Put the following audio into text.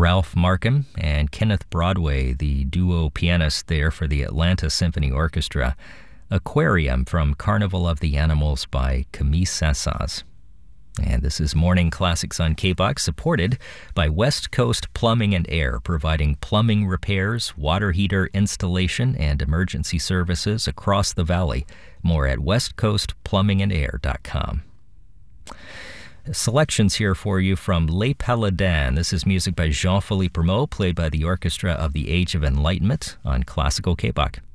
Ralph Markham and Kenneth Broadway, the duo pianist there for the Atlanta Symphony Orchestra. Aquarium from Carnival of the Animals by Camille Saint-Saëns. And this is Morning Classics on KBOX, supported by West Coast Plumbing and Air, providing plumbing repairs, water heater installation, and emergency services across the valley. More at westcoastplumbingandair.com. Selections here for you from Les Paladins. This is music by Jean-Philippe Rameau, played by the Orchestra of the Age of Enlightenment on Classical KBOX.